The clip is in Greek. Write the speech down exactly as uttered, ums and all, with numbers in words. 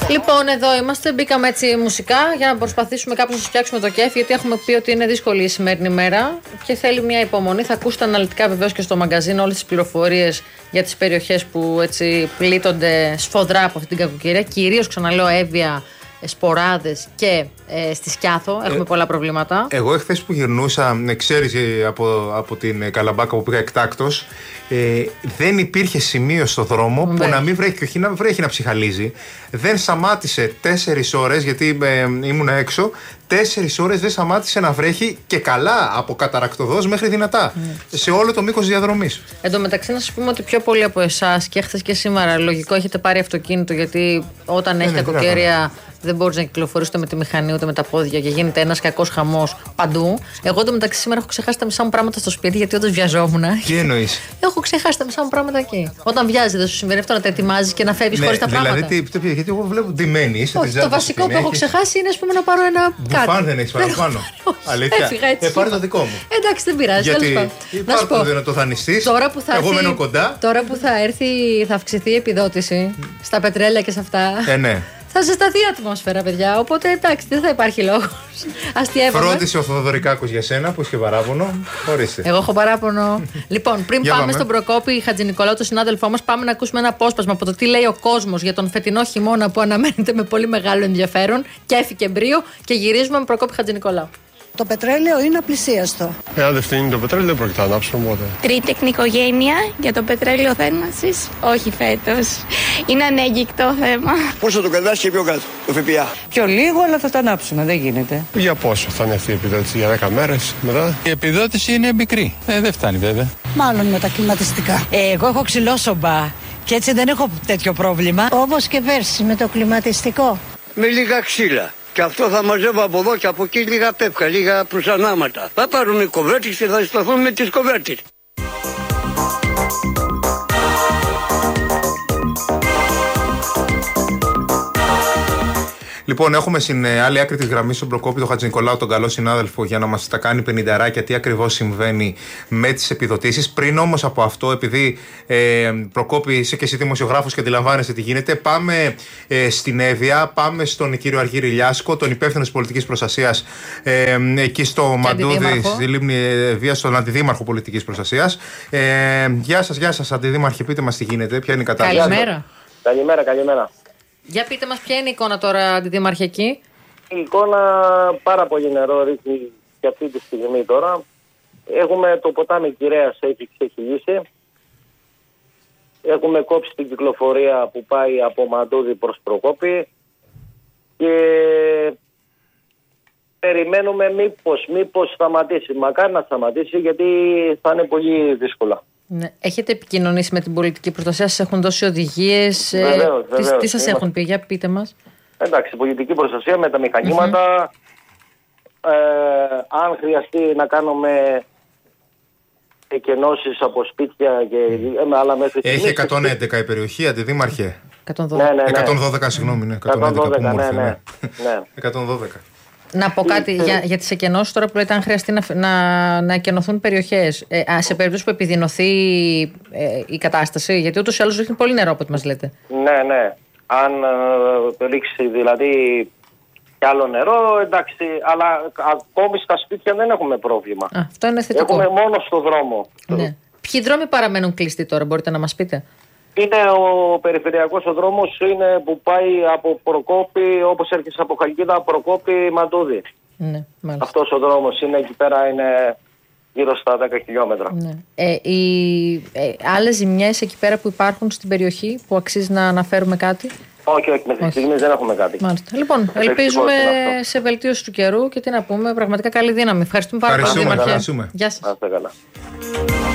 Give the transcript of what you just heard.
Λοιπόν, εδώ είμαστε. Μπήκαμε έτσι μουσικά για να προσπαθήσουμε κάπως να σας φτιάξουμε το κέφι, γιατί έχουμε πει ότι είναι δύσκολη η σημερινή μέρα και θέλει μια υπομονή. Θα ακούσετε αναλυτικά βεβαίως και στο μαγκαζίνο όλες τις πληροφορίες για τις περιοχές που έτσι πλήττονται σφοδρά από αυτή την κακοκαιρία. Κυρίως, ξαναλέω, Εύβοια, Σποράδες και ε, στη Σκιάθο έχουμε ε, πολλά προβλήματα. Εγώ εχθές που γυρνούσα, ξέρεις, από, από την Καλαμπάκα που πήγα εκτάκτος, ε, δεν υπήρχε σημείο στο δρόμο που Μπέ. να μην βρέχει και όχι να βρέχει να ψυχαλίζει. Δεν σταμάτησε τέσσερις ώρες, γιατί ε, ήμουν έξω. Τέσσερις ώρες δεν σταμάτησε να βρέχει, και καλά, από καταρακτοδός μέχρι δυνατά. Mm. Σε όλο το μήκος διαδρομής. Εν τω μεταξύ, να σας πούμε ότι πιο πολλοί από εσάς και χθες και σήμερα, λογικό, έχετε πάρει αυτοκίνητο, γιατί όταν έχει κακοκαιρία δεν μπορείς να κυκλοφορείς ούτε με τη μηχανή ούτε με τα πόδια και γίνεται ένας κακός χαμός παντού. Εγώ εν τω μεταξύ σήμερα έχω ξεχάσει τα μισά μου πράγματα στο σπίτι, γιατί όταν βιαζόμουν. Τι εννοείς? Έχω ξεχάσει τα μισά μου πράγματα εκεί. Όταν βιάζει, δεν σου συμβαίνει αυτό να τα ετοιμάζεις και να φεύγεις ναι, χωρίς τα δηλαδή, πράγματα? Δηλαδή, τι, γιατί εγώ βλέπω ντυμένη. Είσαι. Όχι, το βασικό που έχω ξεχάσει είναι, ας πούμε, να πάρω ένα. Μπουφάν δεν έχεις παραπάνω? Αλήθεια? Έφυγα έτσι. Ε, πάρε το δικό μου. Εντάξει, δεν πειράζει. Γιατί υπάρχει το να το δανειστείς. Τώρα που θα εγώ μένω κοντά. Τώρα που θα έρθει, θα αυξηθεί η επιδότηση στα πετρέλαια και σε αυτά. Ε, ναι. Θα ζεσταθεί η ατμόσφαιρα, παιδιά. Οπότε εντάξει, δεν θα υπάρχει λόγος. Αστιεύομαι. Φρόντισε ο Θοδωρικάκος για σένα που είχε παράπονο. Ορίστε. Εγώ έχω παράπονο. Λοιπόν, πριν πάμε, πάμε στον Προκόπη Χατζηνικολάου, τον συνάδελφό μας, πάμε να ακούσουμε ένα απόσπασμα από το τι λέει ο κόσμος για τον φετινό χειμώνα που αναμένεται με πολύ μεγάλο ενδιαφέρον. Κέφι και μπρίο. Και γυρίζουμε με Προκόπη Χατζηνικολάου. Το πετρέλαιο είναι απλησίαστο. Εάν δεν φτύνει το πετρέλαιο, δεν πρόκειται να ανάψουμε ποτέ. Τρίτεκνη οικογένεια για το πετρέλαιο θέρμανσης, όχι φέτος. Είναι ανέγγικτο θέμα. Πόσο το κρατάς και πιο κάτω, το ΦΠΑ? Πιο λίγο, αλλά θα το ανάψουμε, δεν γίνεται. Για πόσο θα είναι αυτή η επιδότηση, για δέκα μέρες μετά? Η επιδότηση είναι μικρή. Ε, δεν φτάνει βέβαια. Μάλλον με τα κλιματιστικά. Ε, εγώ έχω ξυλόσομπα και έτσι δεν έχω τέτοιο πρόβλημα. Όπως και πέρσι με το κλιματιστικό. Με λίγα ξύλα. Και αυτό θα μαζεύω από εδώ και από εκεί λίγα πέπκα, λίγα προσανάματα. Θα πάρουμε κοβέρτες και θα σταθούμε με τις κοβέρτες. Λοιπόν, έχουμε στην άλλη άκρη της γραμμής τον Προκόπη τον Χατζηνικολάου, τον καλό συνάδελφο, για να μας τα κάνει πενηνταράκια τι ακριβώς συμβαίνει με τις επιδοτήσεις. Πριν όμως από αυτό, επειδή ε, Προκόπη είσαι και εσύ δημοσιογράφος και αντιλαμβάνεσαι τι γίνεται, πάμε ε, στην Εύβοια, πάμε στον κύριο Αργύρη Λιάσκο, τον υπεύθυνο της πολιτικής προστασίας, ε, εκεί στο Μαντούδι, στη Λίμνη Εύβοια, στον αντιδήμαρχο πολιτικής προστασίας. Ε, γεια σας, γεια σας, αντιδήμαρχε, πείτε μας τι γίνεται, ποια είναι η κατάσταση? Καλημέρα. Καλημέρα, καλημέρα. Για πείτε μας, ποια είναι η εικόνα τώρα, αντιδημαρχιακή? Η εικόνα πάρα πολύ νερό ρίχνει και αυτή τη στιγμή τώρα. Έχουμε το ποτάμι Κυρέας, έχει ξεχυλήσει. Έχουμε κόψει την κυκλοφορία που πάει από Μαντούδι προς Προκόπη. Και περιμένουμε μήπως, μήπως σταματήσει. Μακάρι να σταματήσει, γιατί θα είναι πολύ δύσκολα. Ναι. Έχετε επικοινωνήσει με την πολιτική προστασία, σας έχουν δώσει οδηγίες? Βεβαίως, ε, βεβαίως. Τι σας έχουν πει, για πείτε μας. Εντάξει, πολιτική προστασία με τα μηχανήματα. Mm-hmm. Ε, αν χρειαστεί να κάνουμε εκενώσεις από σπίτια και mm. με άλλα μέχρι στιγμή. Έχει εκατόν έντεκα η περιοχή, αντιδήμαρχε. εκατόν δώδεκα. Ναι, ναι, ναι. εκατόν δώδεκα, συγγνώμη. Ναι, εκατόν δώδεκα, ναι, ναι, ναι. ναι. εκατόν δώδεκα. Να πω κάτι για, για τις εκενώσεις τώρα που λέτε, αν χρειαστεί να, να, να εκενωθούν περιοχές. Ε, σε περίπτωση που επιδεινωθεί ε, η κατάσταση, γιατί ούτως ή άλλως ρίχνει πολύ νερό από ό,τι μας λέτε. Ναι, ναι. Αν ε, ρίξει δηλαδή κι άλλο νερό, εντάξει, αλλά ακόμη στα σπίτια δεν έχουμε πρόβλημα. Α, αυτό είναι θετικό. Έχουμε μόνο στο δρόμο. Ναι. Ποιοι δρόμοι παραμένουν κλειστοί τώρα, μπορείτε να μας πείτε? Είναι ο περιφερειακός ο δρόμος, είναι που πάει από Προκόπη, όπως έρχεσαι από Χαλκίδα, Προκόπη, Μαντούδι. Ναι, αυτός ο δρόμος είναι εκεί πέρα, είναι γύρω στα δέκα χιλιόμετρα. Ναι. Ε, οι ε, άλλες ζημιές εκεί πέρα που υπάρχουν στην περιοχή, που αξίζει να αναφέρουμε κάτι? Όχι, όχι, μέχρι στιγμής δεν έχουμε κάτι. Μάλιστα. Λοιπόν, ελπίζουμε σε βελτίωση του καιρού και τι να πούμε, πραγματικά καλή δύναμη. Ευχαριστούμε πάρα πολύ. Ευχαριστούμε. Γεια σας. Να είστε καλά.